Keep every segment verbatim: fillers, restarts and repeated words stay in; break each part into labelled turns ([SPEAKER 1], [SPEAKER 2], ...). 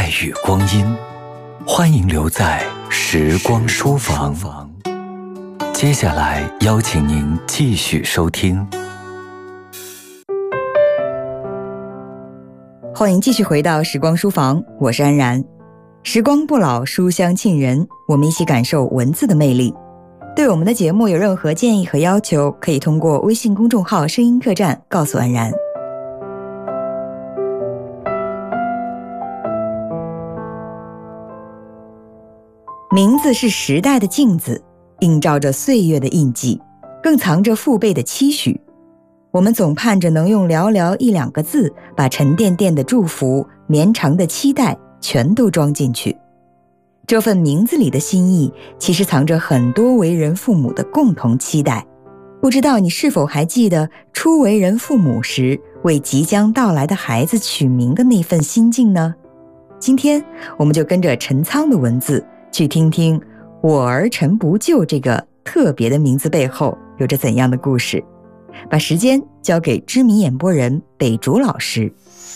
[SPEAKER 1] 语光阴，欢迎留在时光书房。接下来邀请您继续收听。
[SPEAKER 2] 欢迎继续回到时光书房，我是安然。时光不老，书香沁人，我们一起感受文字的魅力。对我们的节目有任何建议和要求，可以通过微信公众号声音客栈告诉安然。名字是时代的镜子，映照着岁月的印记，更藏着父辈的期许。我们总盼着能用寥寥一两个字，把沉甸甸的祝福、绵长的期待全都装进去。这份名字里的心意，其实藏着很多为人父母的共同期待。不知道你是否还记得初为人父母时，为即将到来的孩子取名的那份心境呢？今天我们就跟着陈仓的文字，去听听我儿陈不救这个特别的名字背后有着怎样的故事。把时间交给知名演播人北竹老师。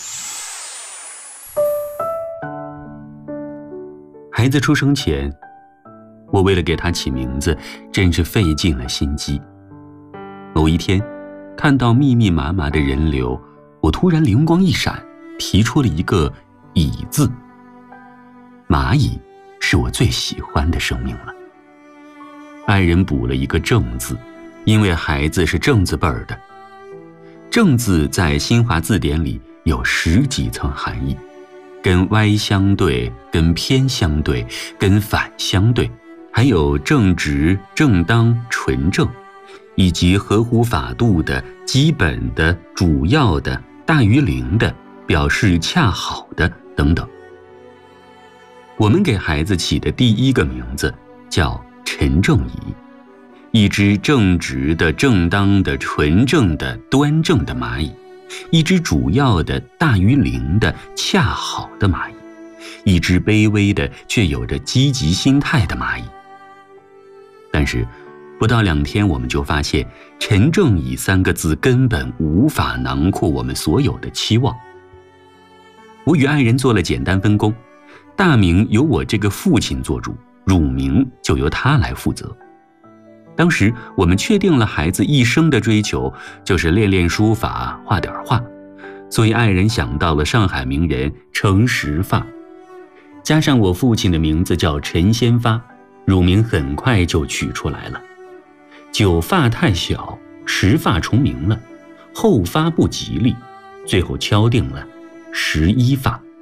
[SPEAKER 3] 孩子出生前，我为了给他起名字，真是费尽了心机。某一天，看到密密麻麻的人流，我突然灵光一闪，提出了一个“蚁”字。蚂蚁是我最喜欢的生命了。爱人补了一个“正”字，因为孩子是正字辈儿的。正字在新华字典里有十几层含义，跟歪相对，跟偏相对，跟反相对，还有正直、正当、纯正，以及合乎法度的、基本的、主要的、大于零的、表示恰好的等等。我们给孩子起的第一个名字叫陈正仪，一只正直的、正当的、纯正的、端正的蚂蚁，一只主要的、大于零的、恰好的蚂蚁，一只卑微的却有着积极心态的蚂蚁。但是不到两天，我们就发现陈正仪三个字根本无法囊括我们所有的期望。我与爱人做了简单分工，大名由我这个父亲做主，乳名就由他来负责。当时我们确定了孩子一生的追求就是练练书法，画点画，所以爱人想到了上海名人程实发，加上我父亲的名字叫陈先发，乳名很快就取出来了。久发太小，实发重名了，后发不吉利，最后敲定了十一发。